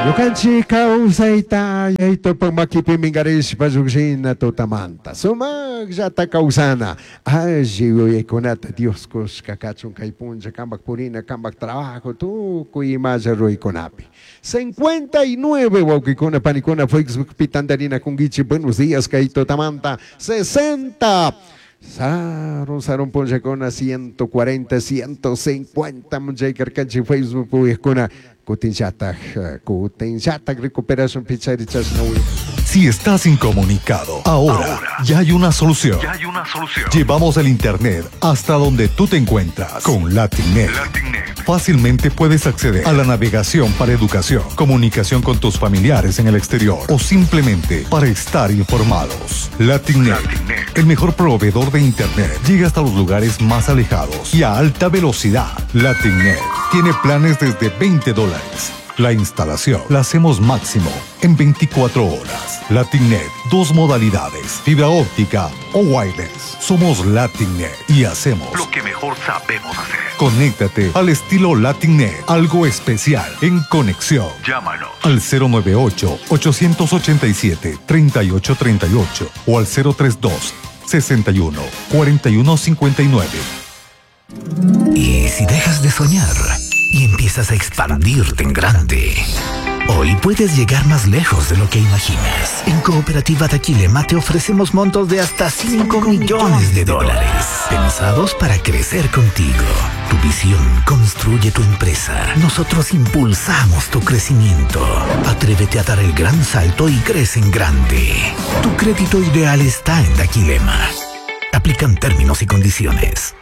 Yukanchi kausayta ito pang makipimingaris pazugsin to tamanta. Sumagjata kausana. Aji kunata Dios kos kakachun kaipunja kambak purina kambak trabajo tu kuimazaroy konapi. 59 waukikuna panikuna Facebook pitandarina kungichi buenos días kaito tamanta. 60 Saron ponche con 140, 150 munjay karkanchi Facebook puikuna kutinjata recuperación pizzarichas no. Si estás incomunicado, ahora ya hay una solución. Llevamos el internet hasta donde tú te encuentras con Latinnet. Fácilmente puedes acceder a la navegación para educación, comunicación con tus familiares en el exterior o simplemente para estar informados. Latinnet, el mejor proveedor de internet, llega hasta los lugares más alejados y a alta velocidad. Latinnet tiene planes desde $20. La instalación la hacemos máximo en 24 horas. Latinnet, 2 modalidades, fibra óptica o wireless. Somos Latinnet y hacemos lo que mejor sabemos hacer. Conéctate al estilo Latinnet, algo especial en conexión. Llámanos al 098-887-3838 o al 032-61-4159. ¿Y si dejas de soñar y empiezas a expandirte en grande? Hoy puedes llegar más lejos de lo que imaginas. En Cooperativa Daquilema te ofrecemos montos de hasta $5 millones, pensados para crecer contigo. Tu visión construye tu empresa. Nosotros impulsamos tu crecimiento. Atrévete a dar el gran salto y crece en grande. Tu crédito ideal está en Daquilema. Aplican términos y condiciones.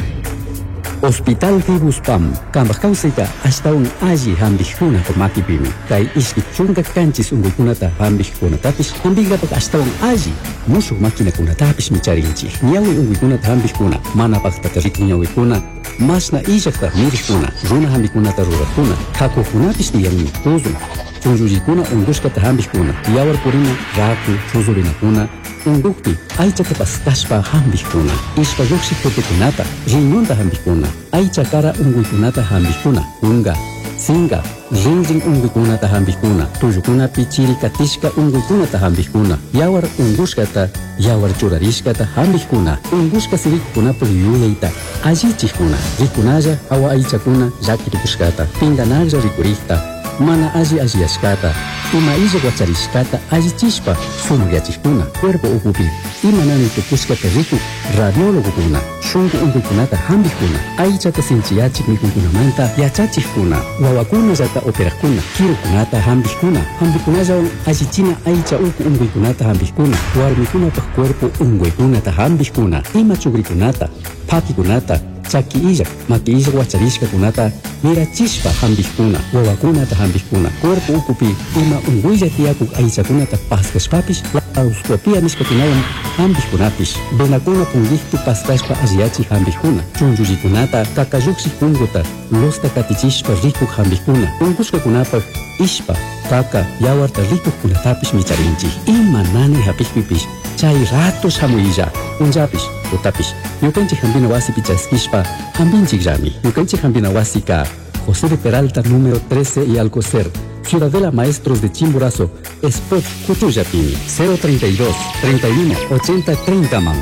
Hospital Fibuspam, Kambakausita, hasta un aji hambijuna por makipimi. Kai iskichunga kanchis ungukunata hambijuna tapis, hambigapak hasta un aji. Musu makina kuna tapis micharinchi. Nyawi ungukunata hambijuna, mana paktarik nyawikuna. Masna ijakta mirikuna, runa hambikunata rurakuna. Kakukunapis niyami tuzuna. Chunjujikuna unguskata hambijuna. Yawar purina, raku, chuzurinakuna. Ungukti, aichata pastashpa hambijuna. Ispa yuksi kutukunata, rinyonta hambijuna. Aichakara unguikunata hambijuna. Unga, singa, rinjing unguikunata hambijuna. Tuyukuna pichiri katishka unguikunata hambijuna. Yawar unguskata, yawar churarishkata hambijuna. Unguska sirikuna puliyuyaita. Ajichikuna, rikunaya awa aichakuna yakirikushkata. Pinganaja rikurikta. Mana ajiashkata. Ima ija guacharishkata ajichishpa sumugyachikuna cuerpo ukupi. Ima nani tukushkata riku radiólogo kuna. Shungu unguikunata hambijuna. Aichata sinchiyachik mikunkunamanta yachachikuna. Wawakuna yata operakuna. Kirukunata hambijuna. Hambikunaya ajichina aicha uku unguikunata hambijuna. Warmikunata cuerpo unguikunata hambijuna. Ima chugrikunata, pakikunata, chaki ija, maki ija guacharishka kunata mirachishpa hambijuna. Wawakunata hambijuna. Cuerpo ukupi ima unguilla tiakuk aichakunata paskashpapish auscopia nishkakunawan hambijkunapish. Benakuna pungiktu paskashpa ajiachi hambijuna. Chunjullikunata kakayuksi kunguta losta katichishpa rikuk hambijuna. Ungushkakunapak ishpa kaka yawarta rikuk kunatapish micharinchi. Ima nani hapikpipish chay ratos hamuilla unjapish utapish. Yukanchik hambina wasi pichaskishpa hambinchik llami. Yukanchik hambina wasi ka José de Peralta número 13 y Alcocer, Ciudadela Maestros de Chimborazo, Spot Cutuyapini, 032 31 80 30 man,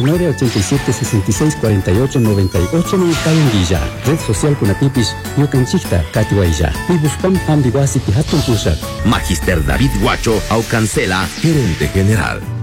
0987 66 48 98 Cayanguilla, Red Social Kunapipis, Yucanchikta, Katiwailla, Pibuspam Ambiguasi Pihatun Pushak. Magister David Guacho Aucancela, gerente general.